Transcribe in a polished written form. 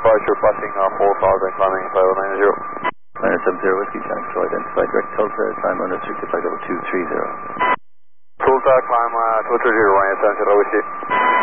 departure, passing 4,000, climbing 5090. Liner 70 Whiskey, Channel Control identified, direct Tulsa, climb unrestricted by level 230. Tulsa, climb 230, runway 70 Whiskey.